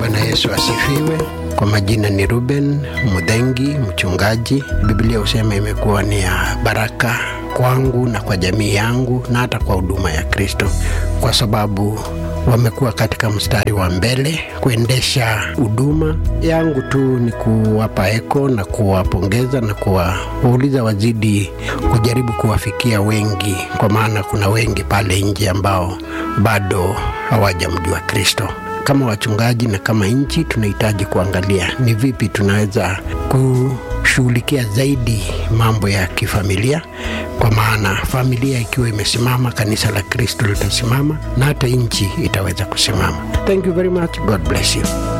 Bwana Yesu asifiwe. Kwa majina ni Ruben Mudhengi, mchungaji. Biblia husema imekuwa ni ya baraka kwangu na kwa jamii yangu na hata kwa huduma ya Kristo, kwa sababu wamekuwa katika mstari wa mbele kuendesha huduma yangu. Tu ni kuwapa eko na kuwapongeza na kuwauliza wazidi kujaribu kuwafikia wengi, kwa maana kuna wengi pale nje ambao bado hawajamjua Kristo. Kama wachungaji na kama nchi tunahitaji kuangalia ni vipi tunaweza kushughulikia zaidi mambo ya kifamilia, kwa maana familia ikiwa imesimama, kanisa la Kristo litasimama na hata nchi itaweza kusimama. Thank you very much. God bless you.